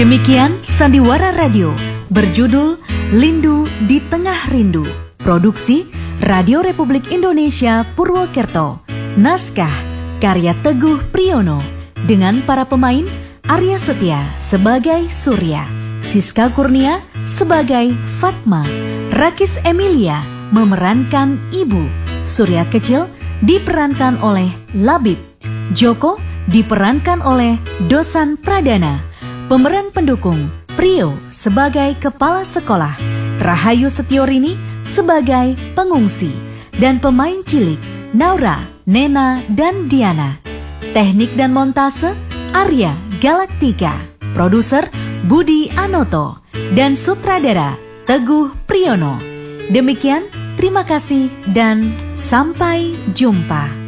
Demikian Sandiwara Radio berjudul Lindu di Tengah Rindu. Produksi Radio Republik Indonesia Purwokerto. Naskah karya Teguh Priyono dengan para pemain Arya Setia sebagai Surya, Siska Kurnia sebagai Fatma, Rakis Emilia memerankan Ibu, Surya Kecil diperankan oleh Labib, Joko diperankan oleh Dosan Pradana. Pemeran pendukung Prio sebagai Kepala Sekolah, Rahayu Setiorini sebagai pengungsi, dan pemain cilik Naura, Nena, dan Diana. Teknik dan montase Arya Galaktika, produser Budi Anoto, dan sutradara Teguh Priyono. Demikian, terima kasih dan sampai jumpa.